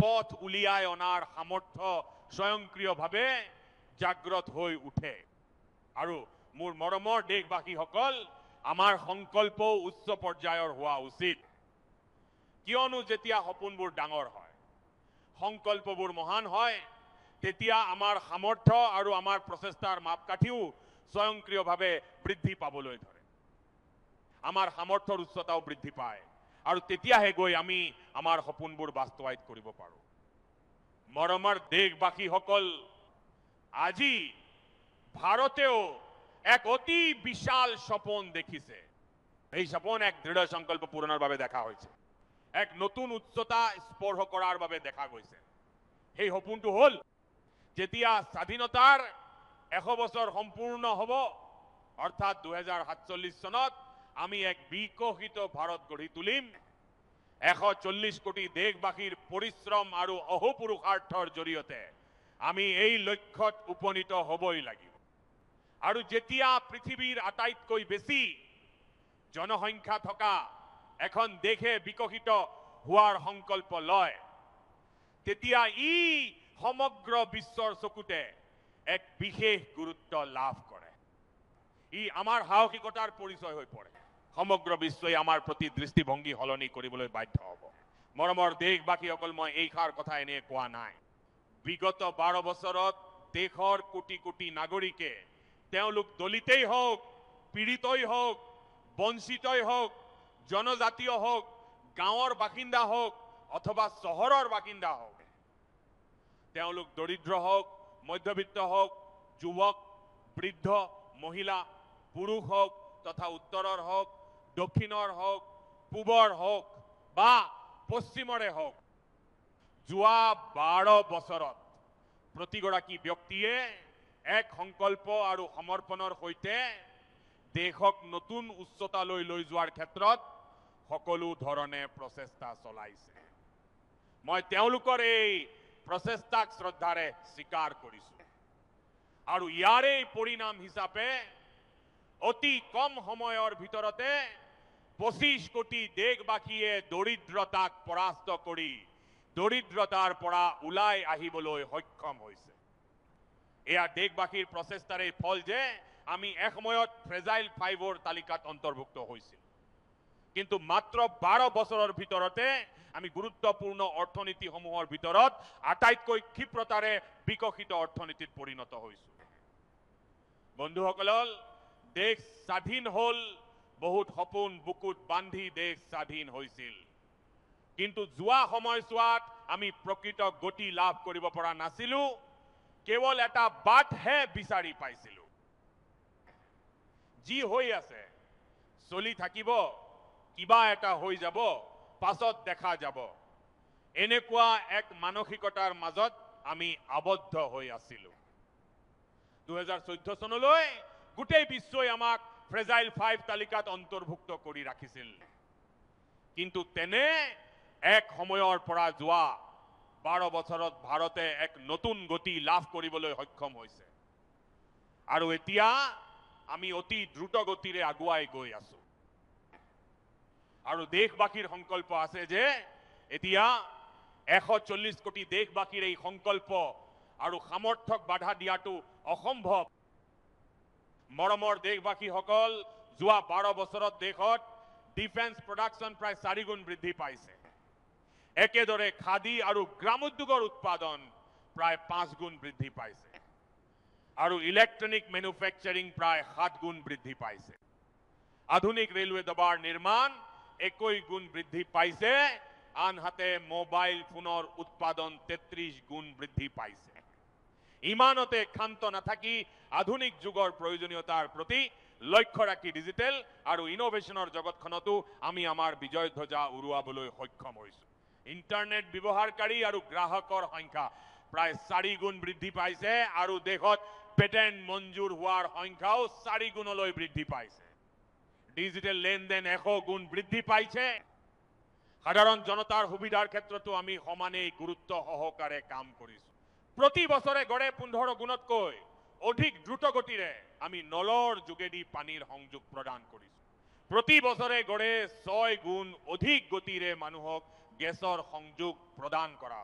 পথ উলিয়াই অনাৰ সামৰ্থ্য স্বয়ংক্ৰিয়ভাৱে জাগ্ৰত হৈ উঠে। আৰু মোৰ মৰমৰ দেশবাসীসকল, আমাৰ সংকল্পও উচ্চ পৰ্যায়ৰ হোৱা উচিত। কিয়নো যেতিয়া সপোনবোৰ ডাঙৰ হয়, সংকল্পবোৰ মহান হয়, তেতিয়া আমাৰ সামৰ্থ্য আৰু আমাৰ প্ৰচেষ্টাৰ মাপকাঠিও স্বয়ংক্ৰিয়ভাৱে বৃদ্ধি পাবলৈ ধৰে। আমাৰ সামৰ্থ্যৰ উচ্চতাও বৃদ্ধি পায় আৰু তেতিয়াহে গৈ আমি আমাৰ সপোনবোৰ বাস্তৱায়িত কৰিব পাৰোঁ। মৰমৰ দেশবাসীসকল, আজি ভাৰতেও এক অতি বিশাল সপোন দেখিছে। এই সপোন এক দৃঢ় সংকল্প পূৰণৰ বাবে দেখা হৈছে, এক নতুন উচ্চতা স্পৰ্শ কৰাৰ বাবে দেখা গৈছে। সেই সপোনটো হ'ল, যেতিয়া স্বাধীনতাৰ 100 বছৰ সম্পূৰ্ণ হ'ব, অৰ্থাৎ 2047 চনত আমি এক বিকশিত ভাৰত গঢ়ি তুলিম। 140 কোটি দেশবাসীৰ পৰিশ্ৰম আৰু অহোপুৰুষাৰ্থৰ জৰিয়তে আমি এই লক্ষ্যত উপনীত হ'বই লাগিব। আৰু যেতিয়া পৃথিৱীৰ আটাইতকৈ বেছি জনসংখ্যা থকা এখন দেশে বিকশিত হোৱাৰ সংকল্প লয়, তেতিয়া ই সমগ্ৰ বিশ্বৰ চকুতে এক বিশেষ গুৰুত্ব লাভ কৰে। ই আমাৰ সাহসিকতাৰ পৰিচয় হৈ পৰে। সমগ্ৰ বিশ্বই আমাৰ প্ৰতি দৃষ্টিভংগী সলনি কৰিবলৈ বাধ্য হ'ব। মৰমৰ দেশবাসীসকল, মই এইষাৰ কথা এনে কোৱা নাই। বিগত 12 বছৰত দেশৰ কোটি কোটি নাগৰিকে, তেওঁলোক দলিতেই হওক, পীড়িতই হওক, বঞ্চিতই হওক, জনজাতীয় হওক, গাঁৱৰ বাসিন্দা হওক অথবা চহৰৰ বাসিন্দা হওক, তেওঁলোক দৰিদ্ৰ হওক, মধ্যবিত্ত হওক, যুৱক, বৃদ্ধ, মহিলা, পুৰুষ হওক তথা উত্তৰৰ হওক, দক্ষিণৰ হওক, পূবৰ হওক বা পশ্চিমৰে হওক, যোৱা 12 বছৰত প্ৰতিগৰাকী ব্যক্তিয়ে এক সংকল্প আৰু সমৰ্পণৰ সৈতে দেশক নতুন উচ্চতালৈ লৈ যোৱাৰ ক্ষেত্ৰত সকলো ধৰণে প্ৰচেষ্টা চলাইছে। মই তেওঁলোকৰ এই প্ৰচেষ্টাক শ্ৰদ্ধাৰে স্বীকাৰ কৰিছোঁ। আৰু ইয়াৰে পৰিণাম হিচাপে অতি কম সময়ৰ ভিতৰতে 25 কোটি দেশবাসীয়ে দৰিদ্ৰতাক পৰাস্ত কৰি দৰিদ্ৰতাৰ পৰা ওলাই আহিবলৈ সক্ষম হৈছে। এয়া দেশবাসীৰ প্ৰচেষ্টাৰে ফল যে আমি এসময়ত ফ্ৰেজাইল 5ৰ তালিকাত অন্তৰ্ভুক্ত হৈছিল, কিন্তু মাত্ৰ 12 বছৰৰ ভিতৰতে আমি গুৰুত্বপূৰ্ণ অৰ্থনীতিসমূহৰ ভিতৰত আটাইতকৈ ক্ষিপ্ৰতাৰে বিকশিত অৰ্থনীতিত পৰিণত হৈছোঁ। বন্ধুসকল, দেশ স্বাধীন হ'ল, বহুত সপোন বুকুত বান্ধি দেশ স্বাধীন হৈছিল, কিন্তু যোৱা সময়ছোৱাত আমি প্ৰকৃত গতি লাভ কৰিব পৰা নাছিলো। কেৱল এটা বাটহে বিচাৰি পাইছিলো। যি হৈ আছে চলি থাকিব, কিবা এটা হৈ যাব, পাছত দেখা যাব, এনেকুৱা এক মানসিকতাৰ মাজত আমি আবদ্ধ হৈ আছিলো। 2014 চনলৈ গোটেই বিশ্বই আমাক ফ্ৰেজাইল 5 তালিকাত অন্তৰ্ভুক্ত কৰি ৰাখিছিল, কিন্তু তেনে এক সময়ৰ পৰা যোৱা 12 বছৰত ভাৰতে এক নতুন গতি লাভ কৰিবলৈ সক্ষম হৈছে। আৰু এতিয়া আমি অতি দ্ৰুত গতিৰে আগুৱাই গৈ আছো। আৰু দেশবাসীৰ সংকল্প আছে যে এতিয়া 140 কোটি দেশবাসীৰ এই সংকল্প আৰু সামৰ্থ্যক বাধা দিয়াটো অসম্ভৱ। মৰমৰ দেশবাসীসকল, যোৱা 12 বছৰত দেশত ডিফেন্স প্ৰডাকশ্যন প্ৰায় 4 গুণ বৃদ্ধি পাইছে। একেদৰে খাদী আৰু গ্ৰামোদ্যোগৰ উৎপাদন প্ৰায় 5 গুণ বৃদ্ধি পাইছে আৰু ইলেক্ট্ৰনিক মেনুফেকচাৰিং প্ৰায় 7 গুণ বৃদ্ধি পাইছে। আধুনিক ৰেলৱে ডবার নিৰ্মাণ 21 গুণ বৃদ্ধি পাইছে, আনহাতে মোবাইল ফোনৰ উৎপাদন 33 গুণ বৃদ্ধি পাইছে। ইমানতে ক্ষান্ত নাথাকি আধুনিক যুগৰ প্ৰয়োজনীয়তাৰ প্ৰতি লক্ষ্য ৰাখি ডিজিটেল আৰু ইনোভেশনৰ জগতখনতো আমি আমাৰ বিজয় ধ্বজা উৰুৱাবলৈ সক্ষম হৈছো। ইন্টাৰনেট ব্যৱহাৰকাৰী আৰু গ্ৰাহকৰ সংখ্যা প্ৰায় 4 গুণ বৃদ্ধি পাইছে আৰু দেশত পেটেন্ট মঞ্জুৰ হোৱাৰ সংখ্যাও 4 গুণলৈ বৃদ্ধি পাইছে। ডিজিটেল লেনদেন 100 গুণ বৃদ্ধি পাইছে। সাধাৰণ জনতাৰ সুবিধাৰ ক্ষেত্ৰতো আমি সমানেই গুৰুত্ব সহকাৰে কাম কৰিছো। প্ৰতি বছৰে গড়ে 15 গুণতকৈ অধিক দ্ৰুত গতিৰে আমি নলৰ যোগেদি পানীৰ সংযোগ প্ৰদান কৰিছো। প্ৰতি বছৰে গড়ে 6 গুণ অধিক গতিৰে মানুহক গেছৰ সংযোগ প্ৰদান কৰা